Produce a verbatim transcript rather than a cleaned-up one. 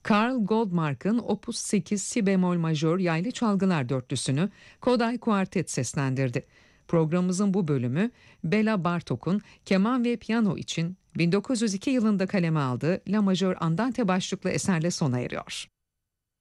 Karl Goldmark'ın Opus sekiz Si bemol majör yaylı çalgılar dörtlüsünü Koday Kuartet seslendirdi. Programımızın bu bölümü Bela Bartok'un keman ve piyano için bin dokuz yüz iki yılında kaleme aldığı La Majör Andante başlıklı eserle sona eriyor.